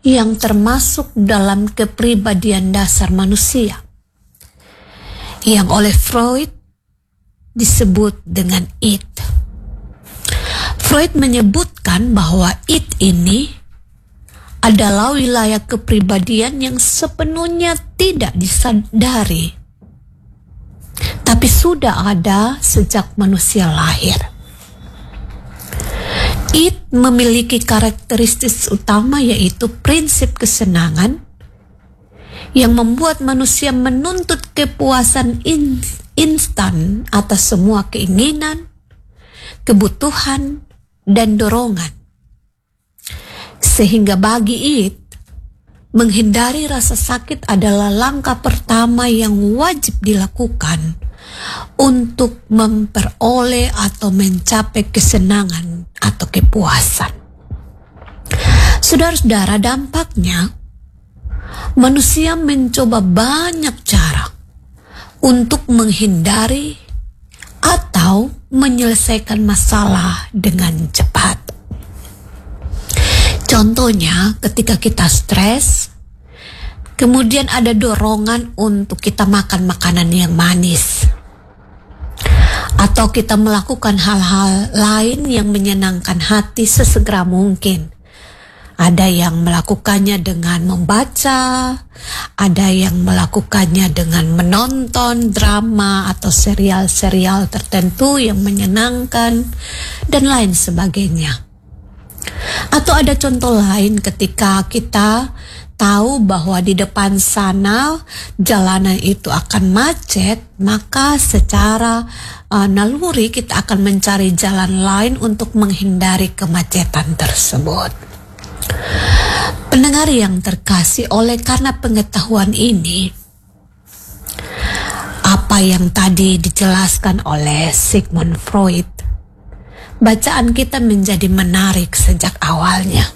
yang termasuk dalam kepribadian dasar manusia, yang oleh Freud disebut dengan id. Freud menyebutkan bahwa id ini adalah wilayah kepribadian yang sepenuhnya tidak disadari, tapi sudah ada sejak manusia lahir. Id memiliki karakteristik utama, yaitu prinsip kesenangan yang membuat manusia menuntut kepuasan instan atas semua keinginan, kebutuhan, dan dorongan. Sehingga bagi id, menghindari rasa sakit adalah langkah pertama yang wajib dilakukan untuk memperoleh atau mencapai kesenangan atau kepuasan. Saudara-saudara, dampaknya manusia mencoba banyak cara untuk menghindari atau menyelesaikan masalah dengan cepat. Contohnya, ketika kita stres, kemudian ada dorongan untuk kita makan makanan yang manis, atau kita melakukan hal-hal lain yang menyenangkan hati sesegera mungkin. Ada yang melakukannya dengan membaca, ada yang melakukannya dengan menonton drama atau serial-serial tertentu yang menyenangkan, dan lain sebagainya. Atau ada contoh lain, ketika kita tahu bahwa di depan sana jalanan itu akan macet, maka secara naluri kita akan mencari jalan lain untuk menghindari kemacetan tersebut. Pendengar yang terkasih, oleh karena pengetahuan ini, apa yang tadi dijelaskan oleh Sigmund Freud, bacaan kita menjadi menarik sejak awalnya.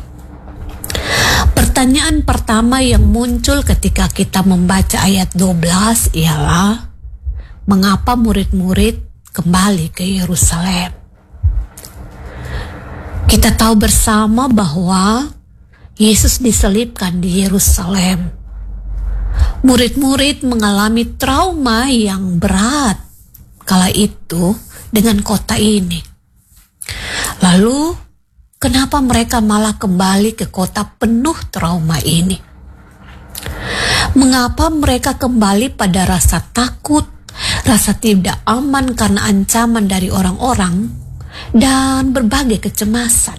Pertanyaan pertama yang muncul ketika kita membaca ayat 12 ialah, mengapa murid-murid kembali ke Yerusalem? Kita tahu bersama bahwa Yesus diselibkan di Yerusalem. Murid-murid mengalami trauma yang berat kala itu dengan kota ini. Lalu, kenapa mereka malah kembali ke kota penuh trauma ini? Mengapa mereka kembali pada rasa takut, rasa tidak aman karena ancaman dari orang-orang, dan berbagai kecemasan?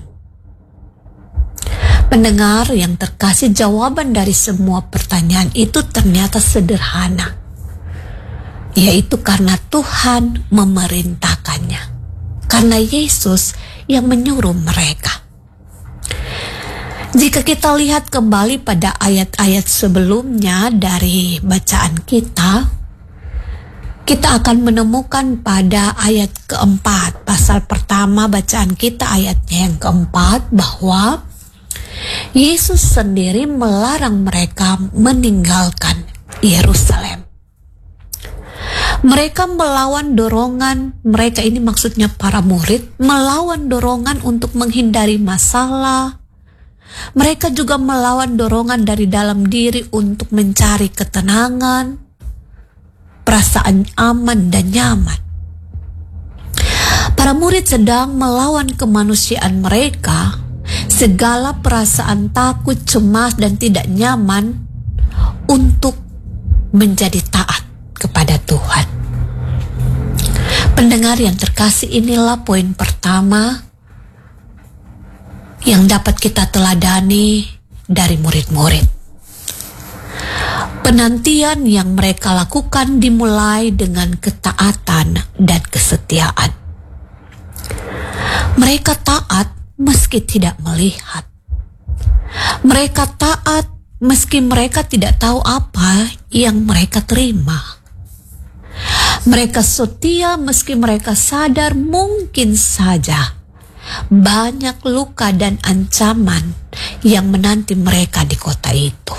Pendengar yang terkasih, jawaban dari semua pertanyaan itu ternyata sederhana, yaitu karena Tuhan memerintahkannya, karena Yesus yang menyuruh mereka. Jika kita lihat kembali pada ayat-ayat sebelumnya dari bacaan kita akan menemukan pada ayat keempat, pasal pertama bacaan kita ayatnya yang keempat, bahwa Yesus sendiri melarang mereka meninggalkan Yerusalem. Mereka melawan dorongan, mereka ini maksudnya para murid, melawan dorongan untuk menghindari masalah. Mereka juga melawan dorongan dari dalam diri untuk mencari ketenangan, perasaan aman dan nyaman. Para murid sedang melawan kemanusiaan mereka, segala perasaan takut, cemas, dan tidak nyaman untuk menjadi taat kepada Tuhan. Pendengar yang terkasih, inilah poin pertama yang dapat kita teladani dari murid-murid. Penantian yang mereka lakukan dimulai dengan ketaatan dan kesetiaan. Mereka taat meski tidak melihat. Mereka taat meski mereka tidak tahu apa yang mereka terima. Mereka setia meski mereka sadar mungkin saja banyak luka dan ancaman yang menanti mereka di kota itu.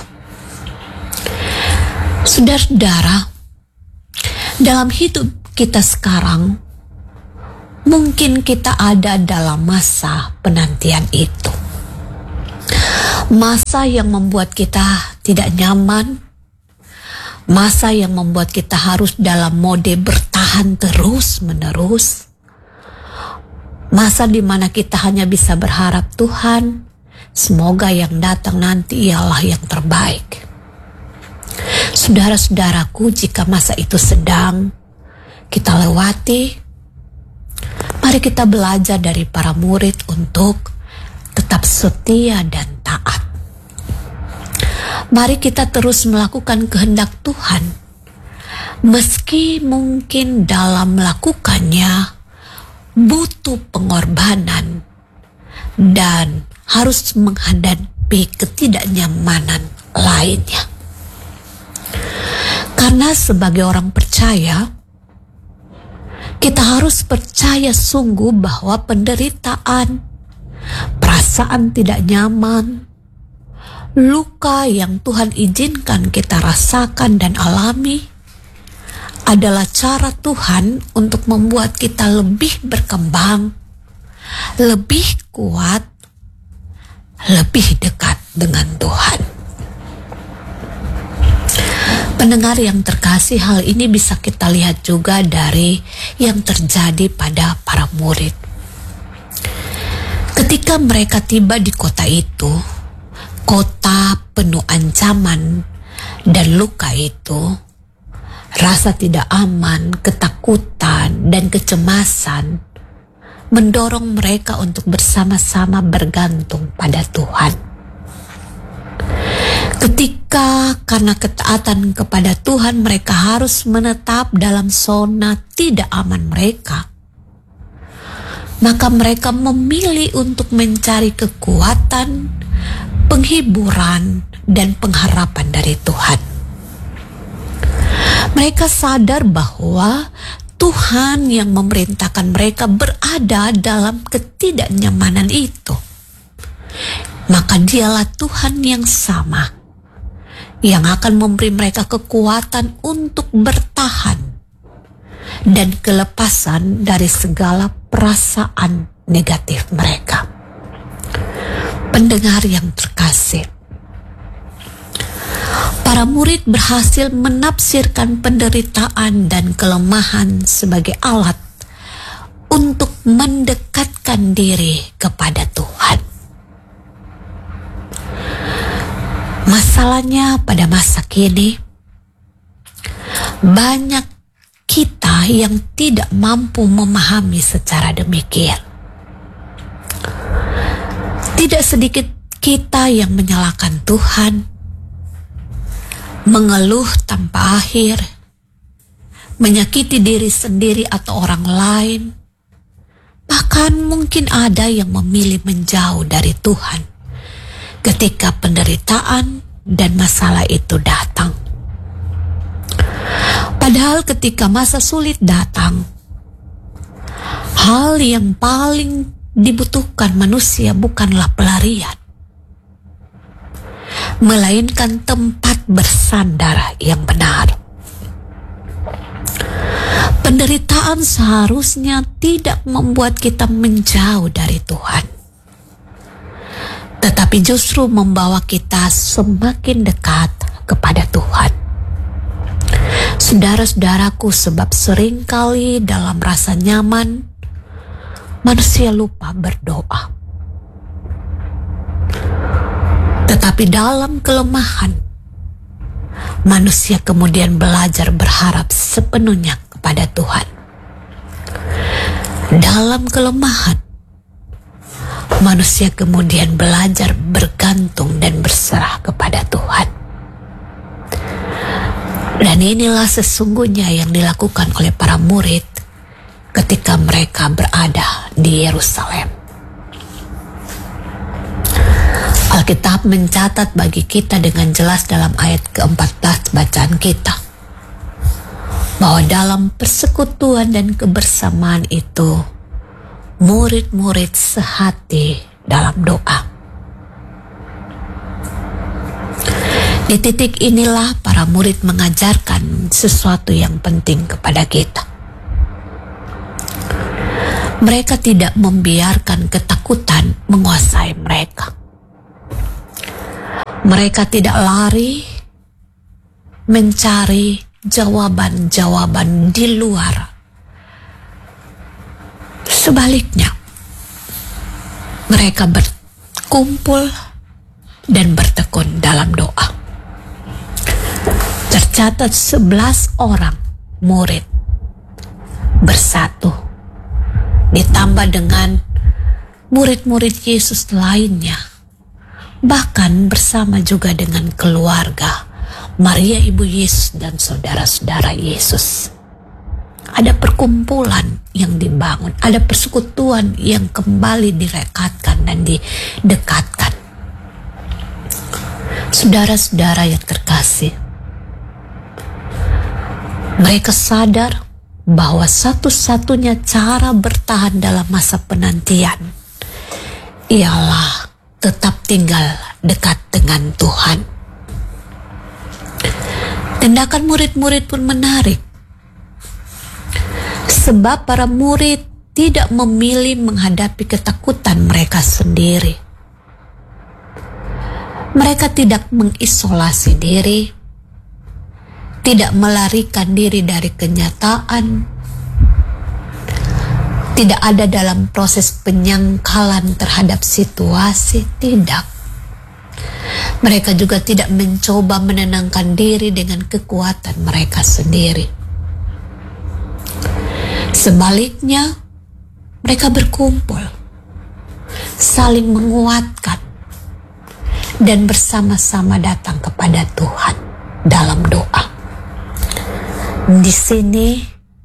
Saudara-saudara, dalam hidup kita sekarang, mungkin kita ada dalam masa penantian itu. Masa yang membuat kita tidak nyaman, masa yang membuat kita harus dalam mode bertahan terus-menerus, masa di mana kita hanya bisa berharap Tuhan, semoga yang datang nanti ialah yang terbaik. Saudara-saudaraku, jika masa itu sedang kita lewati, mari kita belajar dari para murid untuk tetap setia dan taat. Mari kita terus melakukan kehendak Tuhan, meski mungkin dalam melakukannya butuh pengorbanan dan harus menghadapi ketidaknyamanan lainnya. Karena sebagai orang percaya, kita harus percaya sungguh bahwa penderitaan, perasaan tidak nyaman, luka yang Tuhan izinkan kita rasakan dan alami adalah cara Tuhan untuk membuat kita lebih berkembang, lebih kuat, lebih dekat dengan Tuhan. Pendengar yang terkasih, hal ini bisa kita lihat juga dari yang terjadi pada para murid. Ketika mereka tiba di kota itu, kota penuh ancaman dan luka itu, rasa tidak aman, ketakutan, dan kecemasan mendorong mereka untuk bersama-sama bergantung pada Tuhan. Ketika karena ketaatan kepada Tuhan mereka harus menetap dalam zona tidak aman mereka, maka mereka memilih untuk mencari kekuatan, penghiburan, dan pengharapan dari Tuhan. Mereka sadar bahwa Tuhan yang memerintahkan mereka berada dalam ketidaknyamanan itu. Maka dialah Tuhan yang sama yang akan memberi mereka kekuatan untuk bertahan dan kelepasan dari segala perasaan negatif mereka. Pendengar yang terkasih, para murid berhasil menafsirkan penderitaan dan kelemahan sebagai alat untuk mendekatkan diri kepada Tuhan. Masalahnya pada masa kini, banyak kita yang tidak mampu memahami secara demikian. Tidak sedikit kita yang menyalahkan Tuhan, mengeluh tanpa akhir, menyakiti diri sendiri atau orang lain, bahkan mungkin ada yang memilih menjauh dari Tuhan ketika penderitaan dan masalah itu datang. Padahal ketika masa sulit datang, hal yang paling dibutuhkan manusia bukanlah pelarian, melainkan tempat bersandar yang benar. Penderitaan seharusnya tidak membuat kita menjauh dari Tuhan, tetapi justru membawa kita semakin dekat kepada Tuhan. Saudara-saudaraku, sebab seringkali dalam rasa nyaman, manusia lupa berdoa. Tetapi dalam kelemahan, manusia kemudian belajar berharap sepenuhnya kepada Tuhan. Dalam kelemahan, manusia kemudian belajar bergantung dan berserah kepada Tuhan. Dan inilah sesungguhnya yang dilakukan oleh para murid ketika mereka berada di Yerusalem. Alkitab mencatat bagi kita dengan jelas dalam ayat ke-14 bacaan kita, bahwa dalam persekutuan dan kebersamaan itu, murid-murid sehati dalam doa. Di titik inilah para murid mengajarkan sesuatu yang penting kepada kita. Mereka tidak membiarkan ketakutan menguasai mereka. Mereka tidak lari mencari jawaban-jawaban di luar. Sebaliknya, mereka berkumpul dan bertekun dalam doa. Tercatat 11 orang murid bersatu, ditambah dengan murid-murid Yesus lainnya, bahkan bersama juga dengan keluarga Maria ibu Yesus dan saudara-saudara Yesus. Ada perkumpulan yang dibangun, ada persekutuan yang kembali direkatkan dan didekatkan. Saudara-saudara yang terkasih, mereka sadar bahwa satu-satunya cara bertahan dalam masa penantian ialah tetap tinggal dekat dengan Tuhan. Tindakan murid-murid pun menarik, sebab para murid tidak memilih menghadapi ketakutan mereka sendiri. Mereka tidak mengisolasi diri, tidak melarikan diri dari kenyataan, tidak ada dalam proses penyangkalan terhadap situasi, tidak. Mereka juga tidak mencoba menenangkan diri dengan kekuatan mereka sendiri. Sebaliknya, mereka berkumpul, saling menguatkan, dan bersama-sama datang kepada Tuhan dalam doa. Di sini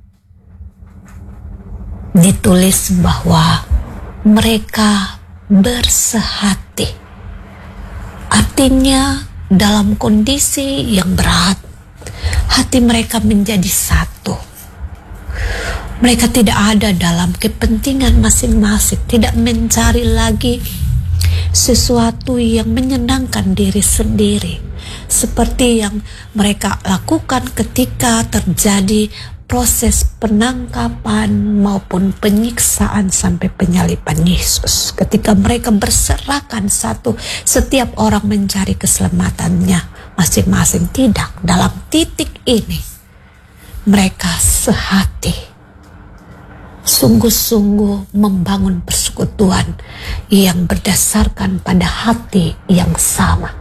ditulis bahwa mereka bersehati. Artinya dalam kondisi yang berat, hati mereka menjadi satu. Mereka tidak ada dalam kepentingan masing-masing, tidak mencari lagi sesuatu yang menyenangkan diri sendiri, seperti yang mereka lakukan ketika terjadi proses penangkapan maupun penyiksaan sampai penyaliban Yesus. Ketika mereka berserakan setiap orang mencari keselamatannya masing-masing. Tidak, dalam titik ini mereka sehati, sungguh-sungguh membangun persekutuan yang berdasarkan pada hati yang sama.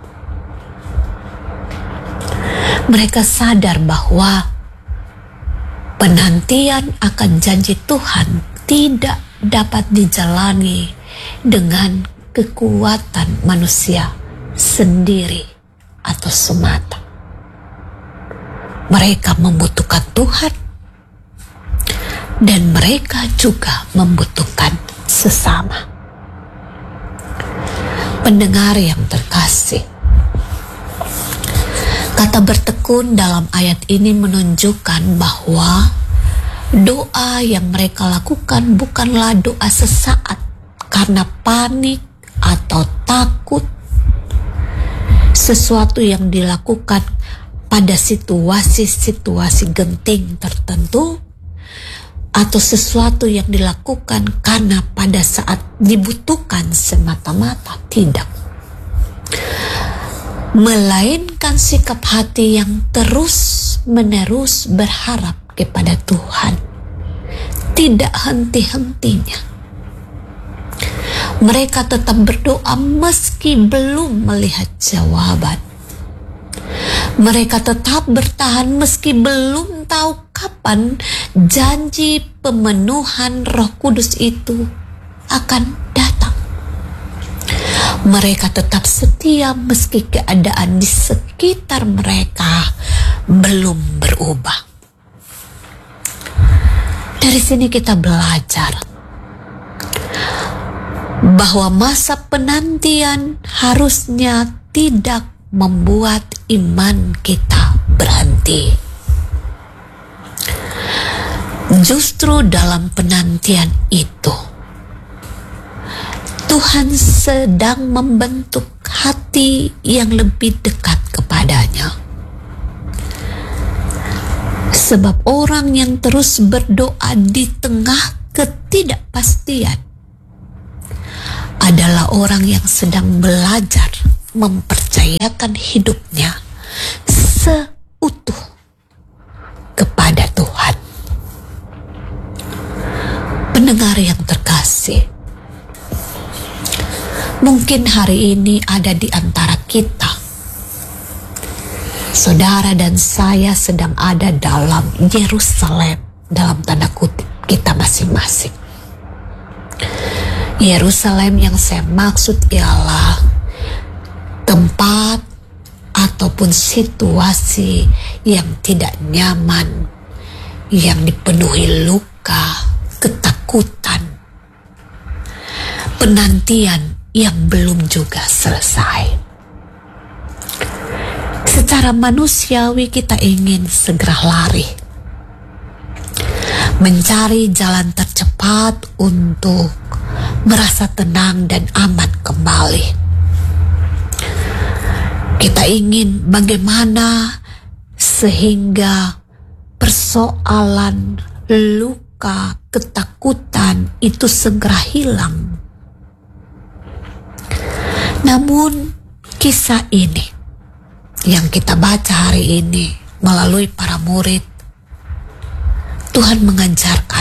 Mereka sadar bahwa penantian akan janji Tuhan tidak dapat dijalani dengan kekuatan manusia sendiri atau semata. Mereka membutuhkan Tuhan, dan mereka juga membutuhkan sesama. Pendengar yang terkasih, kata bertekun dalam ayat ini menunjukkan bahwa doa yang mereka lakukan bukanlah doa sesaat karena panik atau takut. Sesuatu yang dilakukan pada situasi-situasi genting tertentu, atau sesuatu yang dilakukan karena pada saat dibutuhkan semata-mata. Tidak. Melainkan sikap hati yang terus-menerus berharap kepada Tuhan, tidak henti-hentinya. Mereka tetap berdoa meski belum melihat jawaban. Mereka tetap bertahan meski belum tahu kapan janji pemenuhan Roh Kudus itu akan datang. Mereka tetap setia meski keadaan di sekitar mereka belum berubah. Dari sini kita belajar bahwa masa penantian harusnya tidak membuat iman kita berhenti. Justru dalam penantian itu, Tuhan sedang membentuk hati yang lebih dekat kepadanya. Sebab orang yang terus berdoa di tengah ketidakpastian adalah orang yang sedang belajar mempercayakan hidupnya seutuh kepada Tuhan. Pendengar yang terkasih, mungkin hari ini ada di antara kita, saudara dan saya sedang ada dalam Yerusalem, dalam tanda kutip kita masing-masing. Yerusalem yang saya maksud ialah tempat ataupun situasi yang tidak nyaman, yang dipenuhi luka, ketakutan, penantian yang belum juga selesai. Secara manusiawi kita ingin segera lari, mencari jalan tercepat untuk merasa tenang dan aman kembali. Kita ingin bagaimana sehingga persoalan luka, ketakutan itu segera hilang. Namun kisah ini yang kita baca hari ini melalui para murid, Tuhan mengajarkan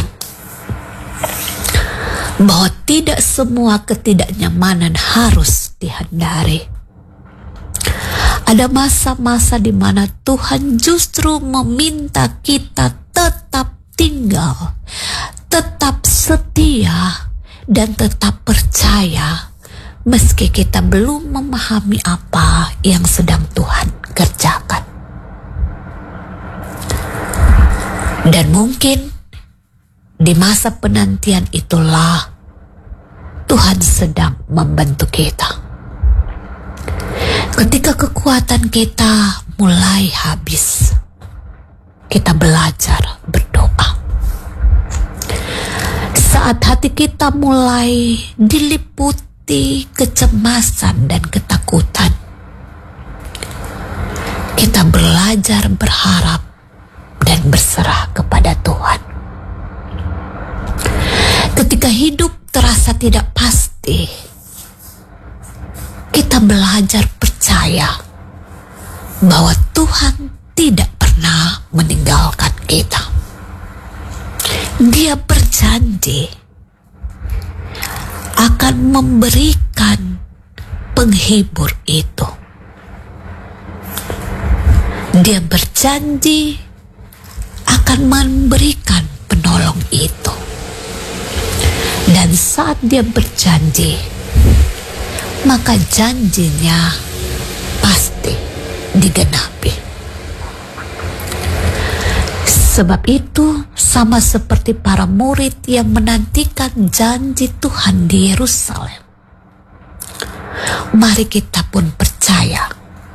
bahwa tidak semua ketidaknyamanan harus dihindari. Ada masa-masa di mana Tuhan justru meminta kita tetap tinggal, tetap setia, dan tetap percaya meski kita belum memahami apa yang sedang Tuhan kerjakan. Dan mungkin di masa penantian itulah Tuhan sedang membentuk kita. Ketika kekuatan kita mulai habis, kita belajar berdoa. Saat hati kita mulai diliputi kecemasan dan ketakutan, kita belajar berharap dan berserah kepada Tuhan. Ketika hidup terasa tidak pasti, kita belajar percaya bahwa Tuhan tidak pernah meninggalkan kita. Dia berjanji akan memberikan penghibur itu. Dia berjanji akan memberikan penolong itu. Dan saat dia berjanji, maka janjinya pasti digenapi. Sebab itu sama seperti para murid yang menantikan janji Tuhan di Yerusalem. Mari kita pun percaya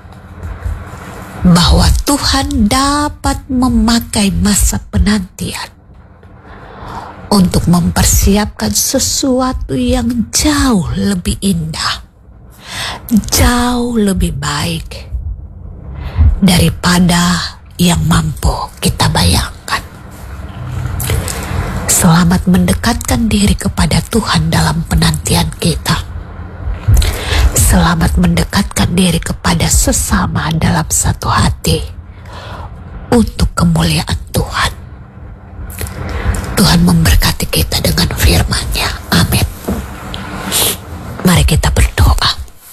bahwa Tuhan dapat memakai masa penantian untuk mempersiapkan sesuatu yang jauh lebih indah, jauh lebih baik daripada yang mampu kita bayangkan. Selamat mendekatkan diri kepada Tuhan dalam penantian kita. Selamat mendekatkan diri kepada sesama dalam satu hati untuk kemuliaan Tuhan. Tuhan memberkati kita dengan firman-Nya. Amin. Mari kita berdoa.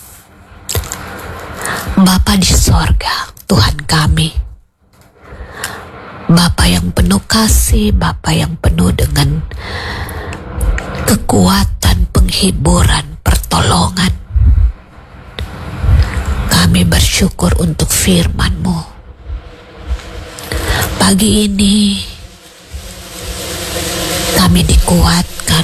Bapa di sorga, Tuhan kami, Bapa yang penuh kasih, Bapa yang penuh dengan kekuatan, penghiburan, pertolongan. Kami bersyukur untuk firman-Mu. Pagi ini kami dikuatkan.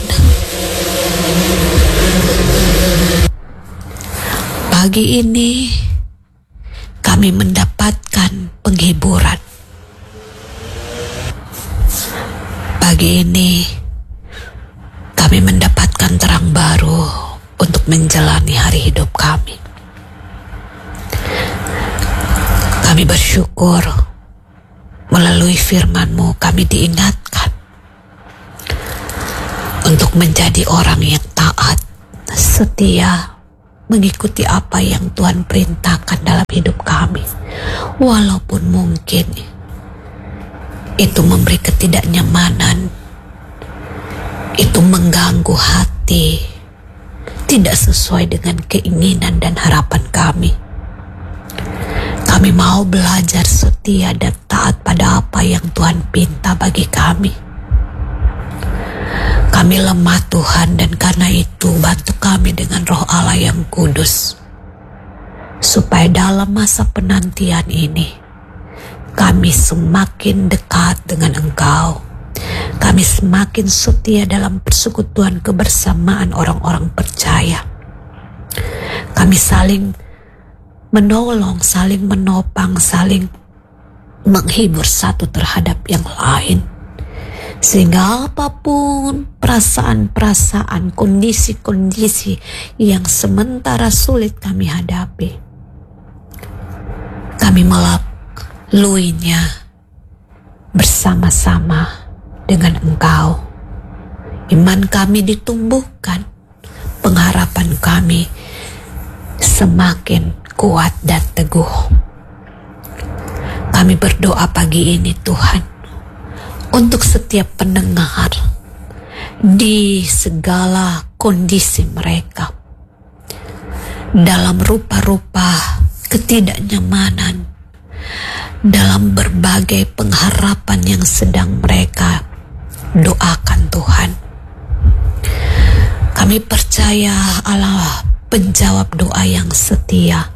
Pagi ini kami mendapatkan penghiburan. Pagi ini kami mendapatkan terang baru untuk menjalani hari hidup kami. Kami bersyukur melalui firman-Mu kami diingatkan untuk menjadi orang yang taat, setia, mengikuti apa yang Tuhan perintahkan dalam hidup kami. Walaupun mungkin itu memberi ketidaknyamanan, itu mengganggu hati, tidak sesuai dengan keinginan dan harapan kami. Kami mau belajar setia dan taat pada apa yang Tuhan pinta bagi kami. Kami lemah Tuhan, dan karena itu bantu kami dengan Roh Allah yang kudus, supaya dalam masa penantian ini kami semakin dekat dengan Engkau. Kami semakin setia dalam persekutuan kebersamaan orang-orang percaya. Kami saling menolong, saling menopang, saling menghibur satu terhadap yang lain. Sehingga apapun perasaan-perasaan, kondisi-kondisi yang sementara sulit kami hadapi, kami melaluinya bersama-sama dengan Engkau. Iman kami ditumbuhkan, pengharapan kami semakin kuat dan teguh. Kami berdoa pagi ini Tuhan, untuk setiap pendengar di segala kondisi mereka, dalam rupa-rupa ketidaknyamanan, dalam berbagai pengharapan yang sedang mereka doakan Tuhan. Kami percaya Allah penjawab doa yang setia.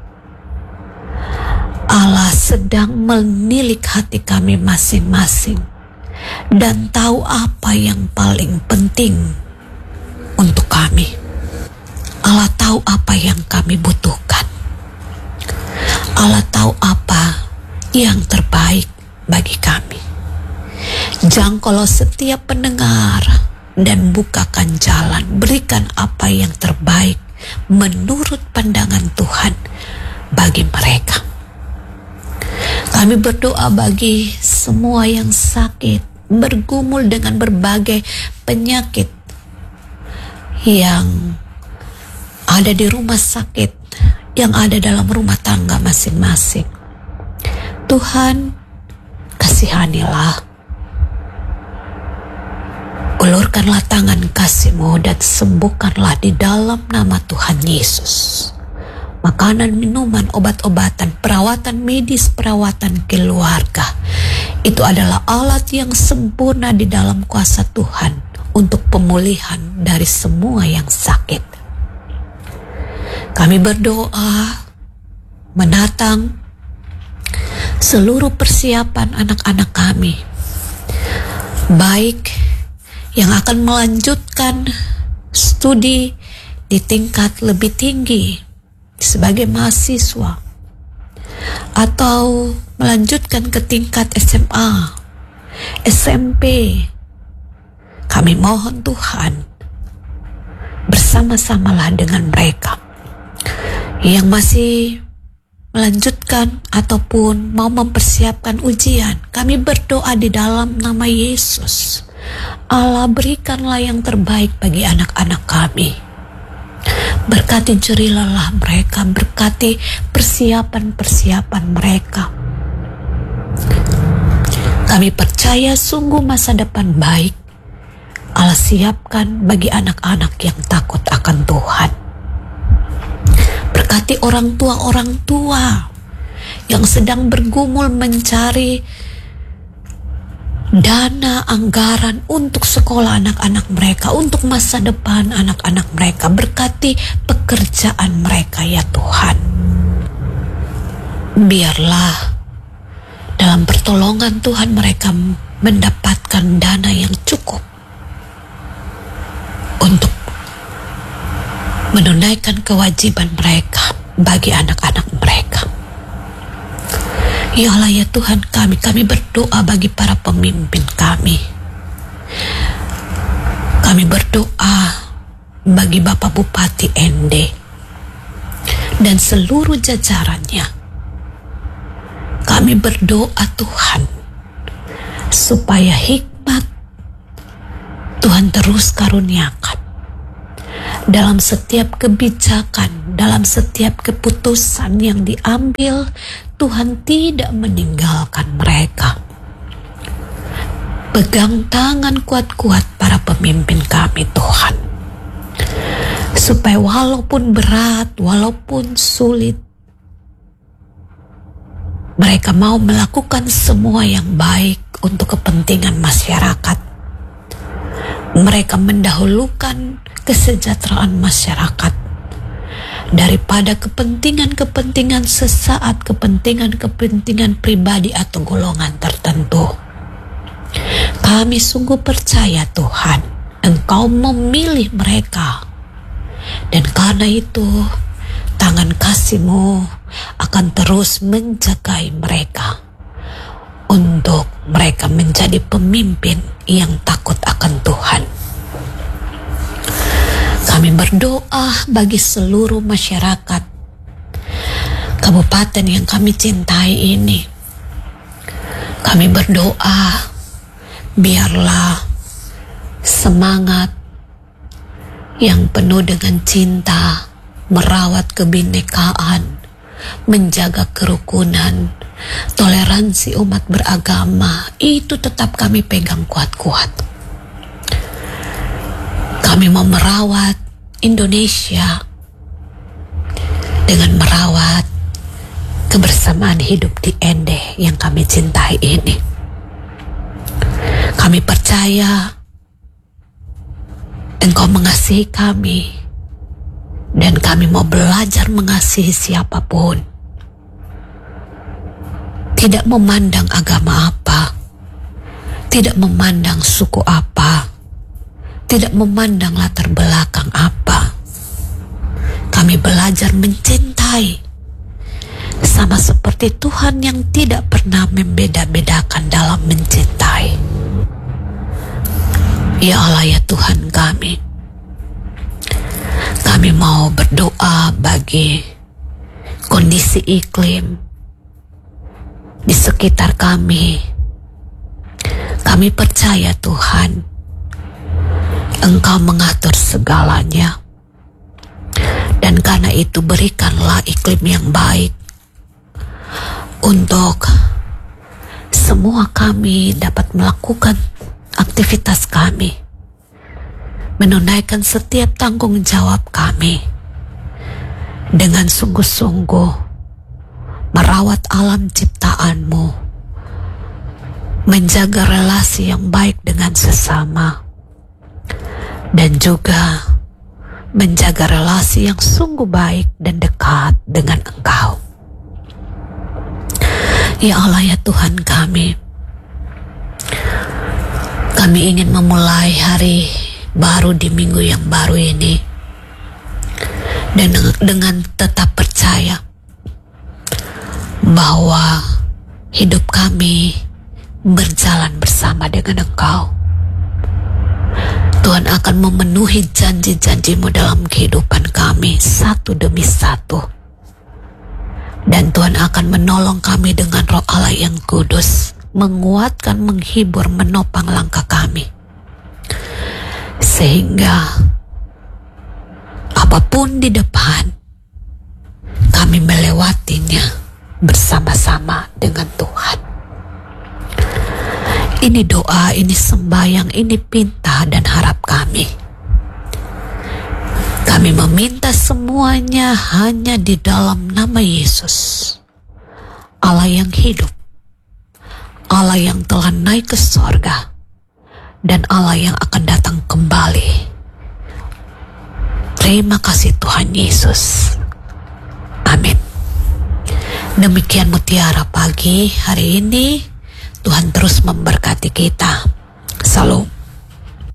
Allah sedang menilik hati kami masing-masing dan tahu apa yang paling penting untuk kami. Allah tahu apa yang kami butuhkan. Allah tahu apa yang terbaik bagi kami. Jangkaulah setiap pendengar dan bukakan jalan. Berikan apa yang terbaik menurut pandangan Tuhan bagi mereka. Kami berdoa bagi semua yang sakit, bergumul dengan berbagai penyakit, yang ada di rumah sakit, yang ada dalam rumah tangga masing-masing. Tuhan, kasihanilah, ulurkanlah tangan kasih-Mu dan sembuhkanlah di dalam nama Tuhan Yesus. Makanan, minuman, obat-obatan, perawatan medis, perawatan keluarga, itu adalah alat yang sempurna di dalam kuasa Tuhan untuk pemulihan dari semua yang sakit. Kami berdoa menatang seluruh persiapan anak-anak kami, baik yang akan melanjutkan studi di tingkat lebih tinggi sebagai mahasiswa, atau melanjutkan ke tingkat SMA, SMP. Kami mohon Tuhan, bersama-samalah dengan mereka yang masih melanjutkan ataupun mau mempersiapkan ujian. Kami berdoa di dalam nama Yesus, Allah berikanlah yang terbaik bagi anak-anak kami. Berkati jerilalah mereka, berkati persiapan-persiapan mereka. Kami percaya sungguh masa depan baik Allah siapkan bagi anak-anak yang takut akan Tuhan. Berkati orang tua yang sedang bergumul mencari dana anggaran untuk sekolah anak-anak mereka, untuk masa depan anak-anak mereka. Berkati pekerjaan mereka ya Tuhan. Biarlah dalam pertolongan Tuhan mereka mendapatkan dana yang cukup untuk menunaikan kewajiban mereka bagi anak-anak mereka. Ya Allah ya Tuhan kami berdoa bagi para pemimpin kami. Kami berdoa bagi Bapak Bupati ND dan seluruh jajarannya. Kami berdoa Tuhan, supaya hikmat Tuhan terus karuniakan dalam setiap kebijakan, dalam setiap keputusan yang diambil, Tuhan tidak meninggalkan mereka. Pegang tangan kuat-kuat para pemimpin kami, Tuhan, supaya walaupun berat, walaupun sulit, mereka mau melakukan semua yang baik untuk kepentingan masyarakat. Mereka mendahulukan kesejahteraan masyarakat daripada kepentingan-kepentingan sesaat, kepentingan-kepentingan pribadi atau golongan tertentu. Kami sungguh percaya, Tuhan, Engkau memilih mereka, dan karena itu tangan kasih-Mu akan terus menjagai mereka untuk mereka menjadi pemimpin yang takut akan Tuhan. Kami berdoa bagi seluruh masyarakat kabupaten yang kami cintai ini. Kami berdoa, biarlah semangat yang penuh dengan cinta, merawat kebinekaan, menjaga kerukunan, toleransi umat beragama, itu tetap kami pegang kuat-kuat. Kami mau merawat Indonesia dengan merawat kebersamaan hidup di Ende yang kami cintai ini. Kami percaya Engkau mengasihi kami, dan kami mau belajar mengasihi siapapun, tidak memandang agama apa, tidak memandang suku apa, tidak memandang latar belakang apa. Kami belajar mencintai sama seperti Tuhan yang tidak pernah membeda-bedakan dalam mencintai. Ya Allah, ya Tuhan kami mau berdoa bagi kondisi iklim di sekitar kami. Kami percaya, Tuhan, Engkau mengatur segalanya, dan karena itu berikanlah iklim yang baik untuk semua kami dapat melakukan aktivitas kami, menunaikan setiap tanggung jawab kami dengan sungguh-sungguh, merawat alam ciptaan-Mu, menjaga relasi yang baik dengan sesama, dan juga menjaga relasi yang sungguh baik dan dekat dengan Engkau. Ya Allah, ya Tuhan kami ingin memulai hari baru di minggu yang baru ini dengan tetap percaya bahwa hidup kami berjalan bersama dengan Engkau. Tuhan akan memenuhi janji-janji-Mu dalam kehidupan kami satu demi satu, dan Tuhan akan menolong kami dengan Roh Allah yang kudus, menguatkan, menghibur, menopang langkah kami, sehingga apapun di depan kami melewatinya bersama-sama dengan Tuhan. Ini doa, ini sembahyang, ini pinta dan harap kami. Kami meminta semuanya hanya di dalam nama Yesus, Allah yang hidup, Allah yang telah naik ke sorga, dan Allah yang akan datang kembali. Terima kasih Tuhan Yesus. Amin. Demikian Mutiara Pagi hari ini. Tuhan terus memberkati kita. Salam.